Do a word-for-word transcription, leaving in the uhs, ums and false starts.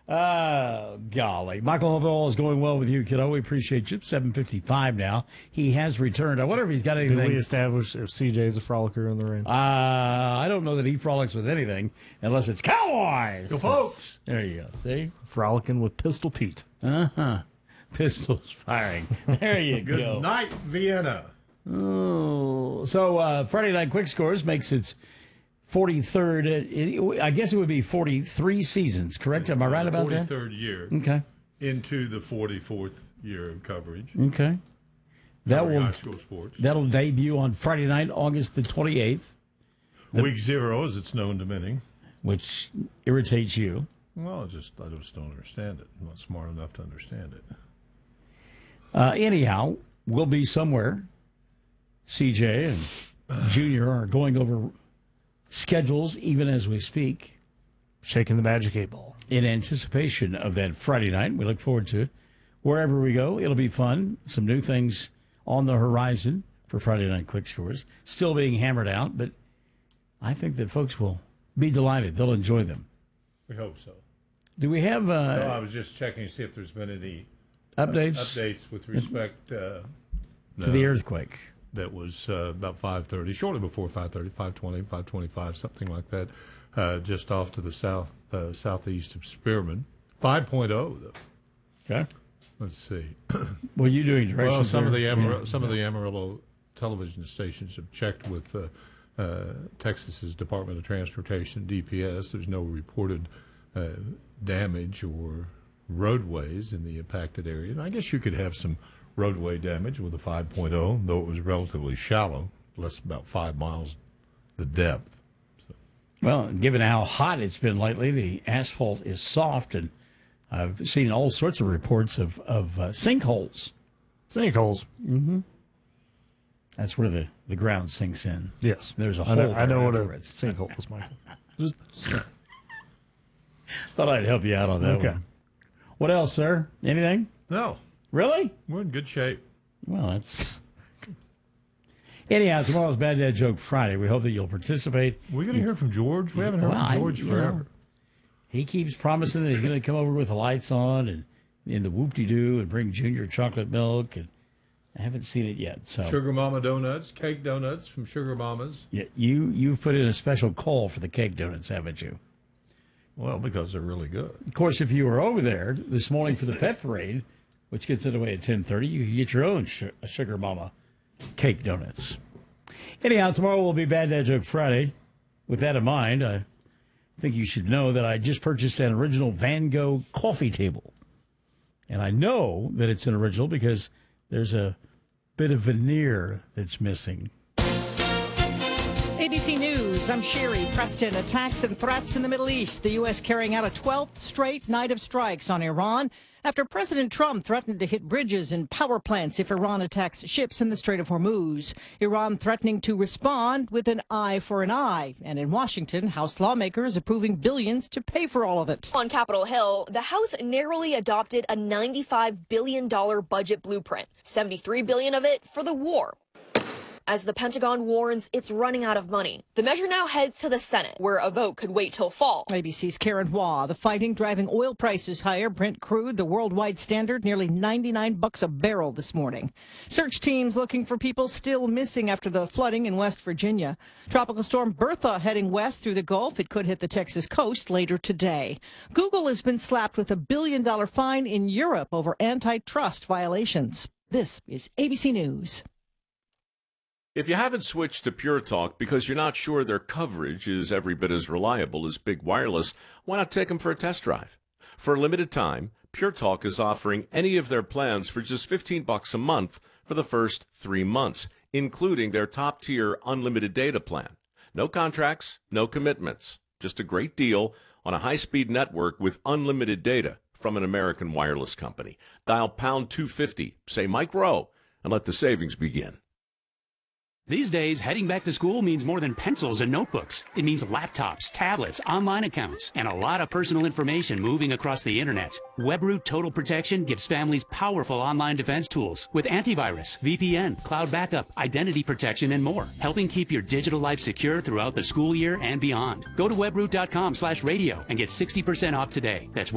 Uh, golly. Michael, hope all is going well with you, kiddo. We appreciate you. seven fifty-five now. He has returned. I wonder if he's got anything. Did we establish if C J's a frolicker in the ring? Uh, I don't know that he frolics with anything unless it's Cowboys. Go Pokes. There you go. See? Frolicking with Pistol Pete. Uh-huh. Pistols firing. There you Good go. Good night, Vienna. Oh, so uh, Friday Night Quick Scores makes its forty-third. Uh, I guess it would be forty-three seasons, correct? Am I right about that? forty-third year. Okay. Into the forty-fourth year of coverage. Okay. That will high school sports. That'll debut on Friday night, August the twenty-eighth. The, Week zero, as it's known to many. Which irritates you. Well, I just I just don't understand it. I'm not smart enough to understand it. Uh, anyhow, we'll be somewhere. C J and Junior are going over schedules even as we speak. Shaking the magic eight ball. In anticipation of that Friday night. We look forward to it. Wherever we go, it'll be fun. Some new things on the horizon for Friday Night Quick Scores. Still being hammered out, but I think that folks will be delighted. They'll enjoy them. We hope so. Do we have... Uh, no, I was just checking to see if there's been any... Updates? Uh, updates with respect... Uh, to no, the earthquake. That was uh, about five thirty, shortly before five thirty, five twenty, five twenty-five, something like that, uh, just off to the south, uh, southeast of Spearman. five point oh, though. Okay. Let's see. What are you doing directions Well, some, of the, there? Amar- Yeah. some of the Amarillo television stations have checked with uh, uh, Texas's Department of Transportation, D P S. There's no reported uh, damage or roadways in the impacted area. And I guess you could have some roadway damage with a five point oh, though it was relatively shallow, less about five miles the depth. So. Well, given how hot it's been lately, the asphalt is soft, and I've seen all sorts of reports of, of uh, sinkholes. Sinkholes. Mm-hmm. That's where the, the ground sinks in. Yes. There's a I hole know, there I know what a afterwards. sinkhole is, Michael. Just Thought I'd help you out on that Okay. one. What else, sir? Anything? No. Really? We're in good shape. Well, that's... Anyhow, tomorrow's Bad Dad Joke Friday. We hope that you'll participate. We're going to hear from George. We haven't heard Well, I- from George you forever. know, he keeps promising that he's going to come over with the lights on and in the whoop-de-doo and bring Junior chocolate milk, and I haven't seen it yet. So Sugar Mama donuts, cake donuts from Sugar Mamas. yeah, you, you've put in a special call for the cake donuts, haven't you? Well, because they're really good. Of course, if you were over there this morning for the pet parade, which gets underway at ten thirty, you can get your own sh- Sugar Mama cake donuts. Anyhow, tomorrow will be Bad Dad Joke Friday. With that in mind, I think you should know that I just purchased an original Van Gogh coffee table. And I know that it's an original because there's a bit of veneer that's missing. A B C News, I'm Sherry Preston. Attacks and threats in the Middle East. The U S carrying out a twelfth straight night of strikes on Iran after President Trump threatened to hit bridges and power plants if Iran attacks ships in the Strait of Hormuz. Iran threatening to respond with an eye for an eye. And in Washington, House lawmakers approving billions to pay for all of it. On Capitol Hill, the House narrowly adopted a ninety-five billion dollars budget blueprint, seventy-three billion dollars of it for the war. As the Pentagon warns it's running out of money. The measure now heads to the Senate, where a vote could wait till fall. A B C's Karen Hua. The fighting driving oil prices higher. Brent crude, the worldwide standard, nearly ninety-nine bucks a barrel this morning. Search teams looking for people still missing after the flooding in West Virginia. Tropical storm Bertha heading west through the Gulf. It could hit the Texas coast later today. Google has been slapped with a billion dollar fine in Europe over antitrust violations. This is A B C News. If you haven't switched to Pure Talk because you're not sure their coverage is every bit as reliable as Big Wireless, why not take them for a test drive? For a limited time, Pure Talk is offering any of their plans for just fifteen bucks a month for the first three months, including their top-tier unlimited data plan. No contracts, no commitments, just a great deal on a high-speed network with unlimited data from an American wireless company. Dial pound two fifty, say Mike Rowe, and let the savings begin. These days, heading back to school means more than pencils and notebooks. It means laptops, tablets, online accounts, and a lot of personal information moving across the internet. WebRoot Total Protection gives families powerful online defense tools with antivirus, V P N, cloud backup, identity protection, and more, helping keep your digital life secure throughout the school year and beyond. Go to webroot dot com slash radio and get sixty percent off today. That's